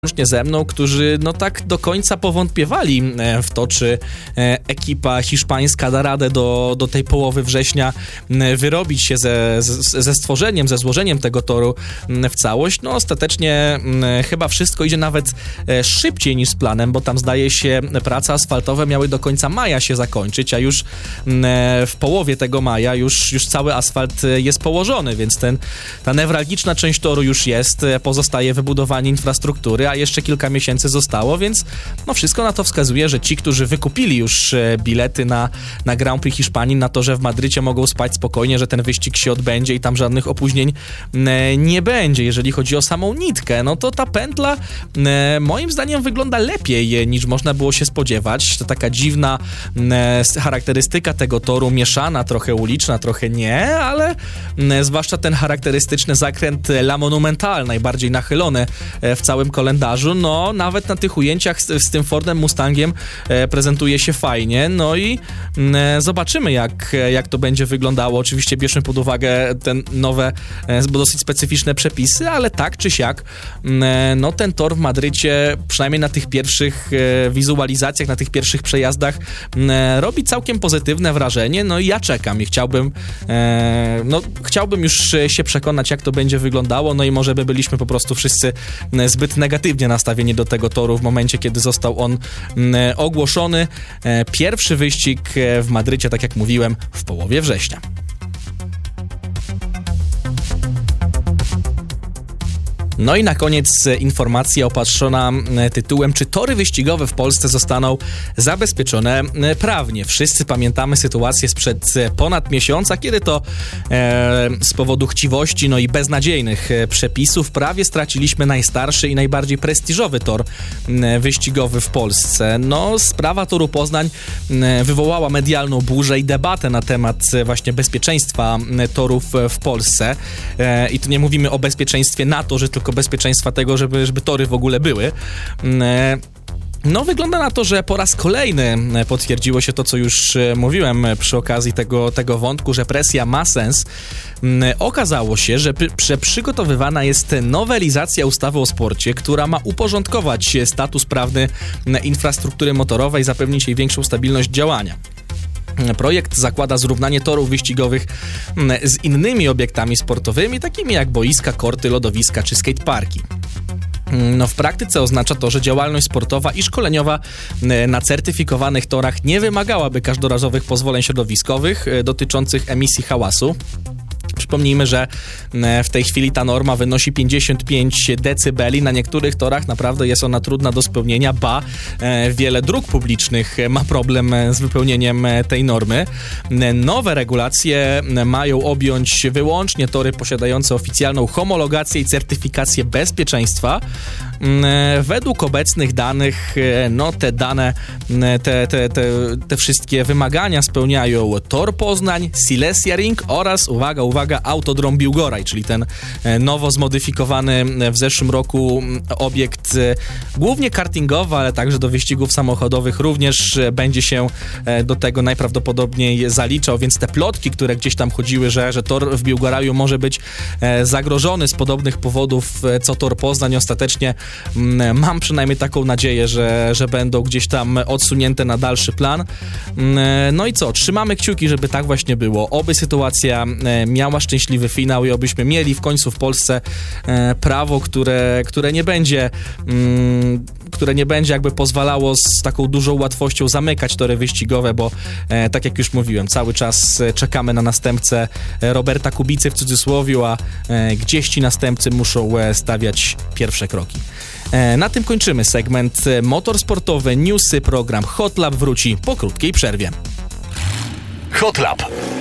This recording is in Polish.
łącznie ze mną, którzy no tak do końca powątpiewali w to, czy ekipa hiszpańska da radę do tej połowy września wyrobić się ze stworzeniem, ze złożeniem tego toru w całość. No ostatecznie chyba wszystko idzie nawet szybciej niż z planem, bo tam zdaje się prace asfaltowe miały do końca maja się zakończyć, a już w połowie tego maja już cały asfalt jest położony, więc ta newralgiczna część toru już jest, pozostaje wybudowanie infrastruktury, a jeszcze kilka miesięcy zostało, więc no wszystko na to wskazuje, że ci, którzy wykupili już bilety na Grand Prix Hiszpanii, na to, że w Madrycie mogą spać spokojnie, że ten wyścig się odbędzie i tam żadnych opóźnień nie będzie. Jeżeli chodzi o samą nitkę, no to ta pętla moim zdaniem wygląda lepiej niż można było się spodziewać. To taka dziwna charakterystyka tego toru, mieszana, trochę uliczna, trochę nie, ale zwłaszcza ten charakterystyczny zakręt La Monumental, najbardziej nachylony w całym kalendarzu, no nawet na tych ujęciach z tym Fordem Mustangiem prezentuje się fajnie, no i zobaczymy jak to będzie wyglądało. Oczywiście bierzmy pod uwagę te nowe, dosyć specyficzne przepisy, ale tak czy siak, no ten tor w Madrycie, przynajmniej na tych pierwszych wizualizacjach, na tych pierwszych przejazdach robi całkiem pozytywne wrażenie, no i ja czekam i chciałbym już się przekonać, jak to będzie wyglądało, no i może by byliśmy po prostu wszyscy zbyt negatywnie nastawieni do tego toru w momencie, kiedy został on ogłoszony. Pierwszy wyścig w Madrycie, tak jak mówiłem, w połowie września. No i na koniec informacja opatrzona tytułem: czy tory wyścigowe w Polsce zostaną zabezpieczone prawnie? Wszyscy pamiętamy sytuację sprzed ponad miesiąca, kiedy to z powodu chciwości i beznadziejnych przepisów prawie straciliśmy najstarszy i najbardziej prestiżowy tor wyścigowy w Polsce. No, sprawa toru Poznań wywołała medialną burzę i debatę na temat właśnie bezpieczeństwa torów w Polsce. I tu nie mówimy o bezpieczeństwie na torze, tylko bezpieczeństwa tego, żeby tory w ogóle były. No, wygląda na to, że po raz kolejny potwierdziło się to, co już mówiłem przy okazji tego wątku, że presja ma sens. Okazało się, że przygotowywana jest nowelizacja ustawy o sporcie, która ma uporządkować status prawny infrastruktury motorowej, zapewnić jej większą stabilność działania. Projekt zakłada zrównanie torów wyścigowych z innymi obiektami sportowymi, takimi jak boiska, korty, lodowiska czy skateparki. No, w praktyce oznacza to, że działalność sportowa i szkoleniowa na certyfikowanych torach nie wymagałaby każdorazowych pozwoleń środowiskowych dotyczących emisji hałasu. Przypomnijmy, że w tej chwili ta norma wynosi 55 decybeli. Na niektórych torach naprawdę jest ona trudna do spełnienia, wiele dróg publicznych ma problem z wypełnieniem tej normy. Nowe regulacje mają objąć wyłącznie tory posiadające oficjalną homologację i certyfikację bezpieczeństwa. Według obecnych danych, no te dane, te wszystkie wymagania spełniają Tor Poznań, Silesia Ring oraz, uwaga, Autodrom Biłgoraj, czyli ten nowo zmodyfikowany w zeszłym roku obiekt głównie kartingowy, ale także do wyścigów samochodowych również będzie się do tego najprawdopodobniej zaliczał, więc te plotki, które gdzieś tam chodziły, że tor w Biłgoraju może być zagrożony z podobnych powodów co Tor Poznań, ostatecznie mam przynajmniej taką nadzieję, że będą gdzieś tam odsunięte na dalszy plan. No i co? Trzymamy kciuki, żeby tak właśnie było. Oby sytuacja miała szczęśliwy finał i obyśmy mieli w końcu w Polsce prawo, które nie będzie jakby pozwalało z taką dużą łatwością zamykać tory wyścigowe, bo tak jak już mówiłem, cały czas czekamy na następcę Roberta Kubicy w cudzysłowiu, a gdzieś ci następcy muszą stawiać pierwsze kroki. Na tym kończymy segment motorsportowy, newsy, program Hot Lap wróci po krótkiej przerwie. Hot Lap.